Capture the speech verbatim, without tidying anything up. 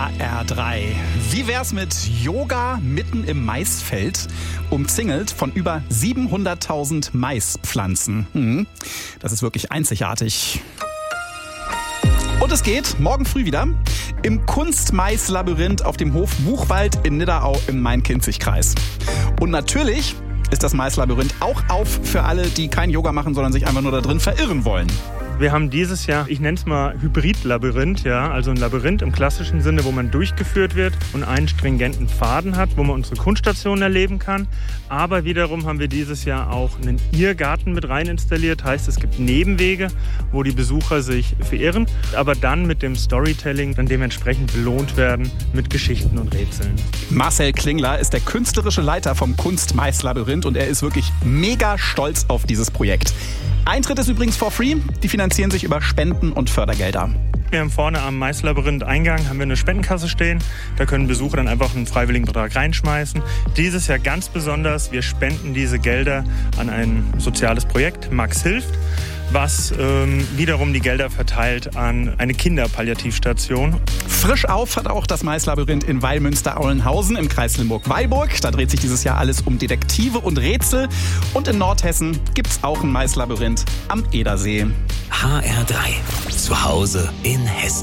H R drei. Wie wär's mit Yoga mitten im Maisfeld, umzingelt von über siebenhunderttausend Maispflanzen? Hm, das ist wirklich einzigartig. Und es geht morgen früh wieder im Kunstmaislabyrinth auf dem Hof Buchwald in Nidderau im Main-Kinzig-Kreis. Und natürlich ist das Maislabyrinth auch auf für alle, die kein Yoga machen, sondern sich einfach nur da drin verirren wollen. Wir haben dieses Jahr, ich nenne es mal Hybrid-Labyrinth, ja, also ein Labyrinth im klassischen Sinne, wo man durchgeführt wird und einen stringenten Faden hat, wo man unsere Kunststationen erleben kann. Aber wiederum haben wir dieses Jahr auch einen Irrgarten mit rein installiert. Heißt, es gibt Nebenwege, wo die Besucher sich verirren, aber dann mit dem Storytelling dann dementsprechend belohnt werden mit Geschichten und Rätseln. Marcel Klingler ist der künstlerische Leiter vom Kunstmaislabyrinth und er ist wirklich mega stolz auf dieses Projekt. Eintritt ist übrigens for free. Die finanzieren sich über Spenden und Fördergelder. Wir haben vorne am Maislabyrinth-Eingang haben wir eine Spendenkasse stehen. Da können Besucher dann einfach einen freiwilligen Betrag reinschmeißen. Dieses Jahr ganz besonders, wir spenden diese Gelder an ein soziales Projekt, Max hilft, was ähm, wiederum die Gelder verteilt an eine Kinderpalliativstation. Frisch auf hat auch das Maislabyrinth in Weilmünster-Aulenhausen im Kreis Limburg-Weilburg. Da dreht sich dieses Jahr alles um Detektive und Rätsel. Und in Nordhessen gibt's auch ein Maislabyrinth am Edersee. H R drei. Zu Hause in Hessen.